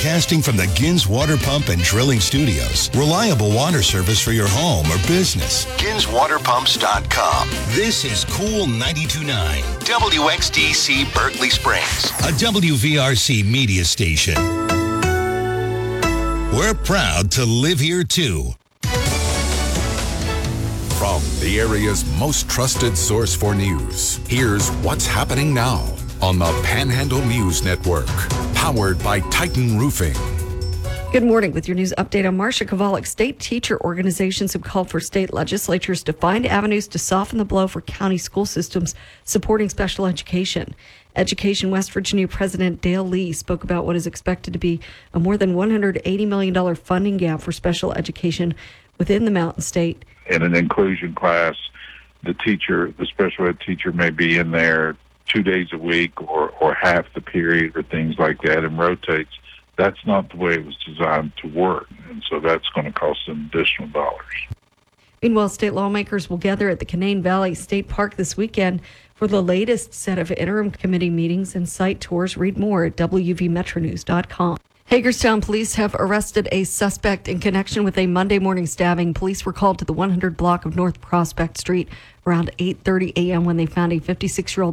Broadcasting from the Gins Water Pump and Drilling Studios. Reliable water service for your home or business. GinsWaterPumps.com. This is Cool 92.9. WXDC Berkeley Springs. A WVRC media station. We're proud to live here too. From the area's most trusted source for news, here's what's happening now on the Panhandle News Network, powered by Titan Roofing. Good morning. With your news update, I'm Marcia Kovalik. State teacher organizations have called for state legislatures to find avenues to soften the blow for county school systems supporting special education. Education West Virginia President Dale Lee spoke about what is expected to be a more than $180 million funding gap for special education within the Mountain State. In an inclusion class, the special ed teacher may be in there 2 days a week or half the period or things like that and rotates. That's not the way it was designed to work, and so that's going to cost them additional dollars. Meanwhile, state lawmakers will gather at the Canaan Valley State Park this weekend for the latest set of interim committee meetings and site tours. Read more at WVMetroNews.com. Hagerstown police have arrested a suspect in connection with a Monday morning stabbing. Police were called to the 100 block of North Prospect Street around 8:30 a.m. when they found a 56-year-old